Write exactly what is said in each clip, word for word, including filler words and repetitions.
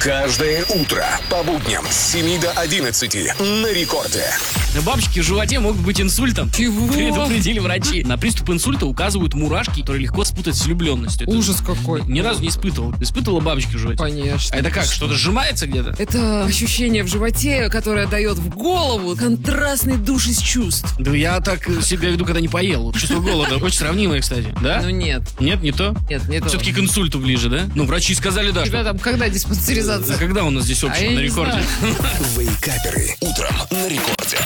Каждое утро по будням с семи до одиннадцати на рекорде. Бабочки в животе могут быть инсультом. Чего? Предупредили врачи. На приступ инсульта указывают мурашки, которые легко спутать с влюбленностью. Это Ужас какой. Ни разу не испытывал. Испытывала бабочки в животе? Конечно. А это как? Что-то сжимается где-то? Это ощущение в животе, которое дает в голову контрастный душ из чувств. Да я так себя веду, когда не поел. Вот чувство голода. Очень сравнимое, кстати. Да? Ну нет. Нет, не то? Нет, не то. Все-таки к инсульту ближе, да? Ну, врачи сказали, да. У тебя что- там когда диспансеризация? А когда у нас здесь А общее я на не рекорде? знаю. Вейкаперы утром на рекорде.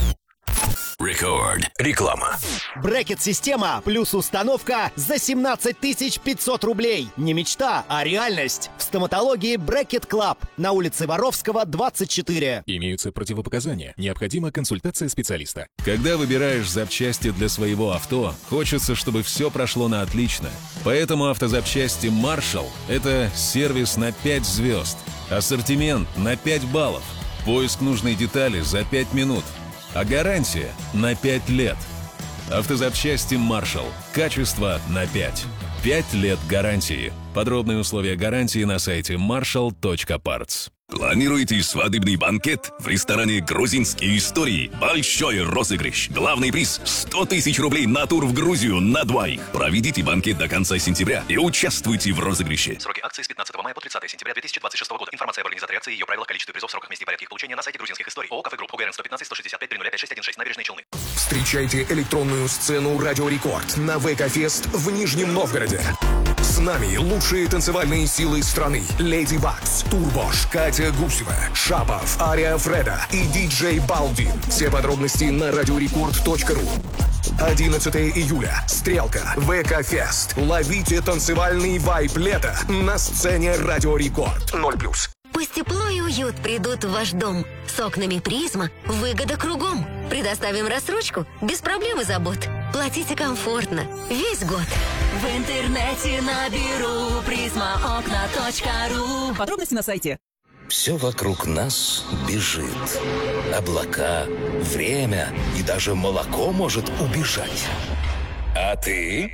Рекорд. Реклама. Брекет-система плюс установка за семнадцать тысяч пятьсот рублей. Не мечта, а реальность. В стоматологии Брекет Клаб на улице Воровского, двадцать четыре. Имеются противопоказания. Необходима консультация специалиста. Когда выбираешь запчасти для своего авто, хочется, чтобы все прошло на отлично. Поэтому автозапчасти Marshall – это сервис на пять звезд. Ассортимент на пять баллов. Поиск нужной детали за пять минут. А гарантия на пять лет. Автозапчасти Marshall. Качество на пять. пять лет гарантии. Подробные условия гарантии на сайте marshall точка parts. Планируете свадебный банкет в ресторане «Грузинские истории»? Большой розыгрыш. Главный приз – сто тысяч рублей на тур в Грузию на двоих. Проведите банкет до конца сентября и участвуйте в розыгрыше. Сроки акции с пятнадцатого мая по тридцатое сентября две тысячи двадцать шестого года. Информация об организаторе акции, ее правилах, количестве призов, сроках, месте и порядке их получения на сайте грузинских историй. ООО «Кафе Групп», УГРН сто пятнадцать сто шестьдесят пять триста пять шесть один шесть, Набережные Челны. Встречайте электронную сцену «Радио Рекорд» на ВК-фест в Нижнем Новгороде. С нами лучшие танцевальные силы страны. Леди Бакс, Турбош, Катя Гусева, Шапов, Ария Фреда и диджей Балдин. Все подробности на радиорекорд точка ру. одиннадцатого июля. Стрелка. ВК-фест. Ловите танцевальный вайб лета на сцене «Радио Рекорд». ноль плюс. Пусть тепло и уют придут в ваш дом. С окнами «Призма» выгода кругом. Предоставим рассрочку без проблем и забот. Платите комфортно весь год. В интернете наберу призма окна точка ру. Подробности на сайте. Все вокруг нас бежит. Облака, время и даже молоко может убежать. А ты?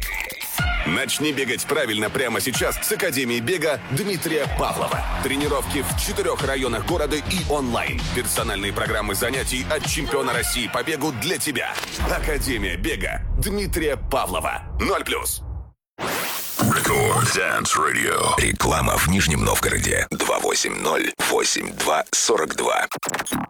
Начни бегать правильно прямо сейчас с Академии бега Дмитрия Павлова. Тренировки в четырех районах города и онлайн. Персональные программы занятий от чемпиона России по бегу для тебя. Академия бега Дмитрия Павлова. ноль плюс. Рекорд Dance Radio. Реклама в Нижнем Новгороде. два восемь ноль восемь два сорок два.